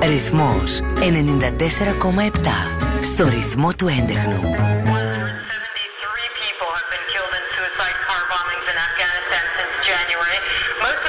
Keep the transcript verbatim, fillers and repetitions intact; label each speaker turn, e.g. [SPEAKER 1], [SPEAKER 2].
[SPEAKER 1] Ρυθμός ενενήντα τέσσερα κόμμα επτά. Στο ρυθμό του έντεχνου.
[SPEAKER 2] seventy-three people have been killed in suicide car bombings in Afghanistan since January. Most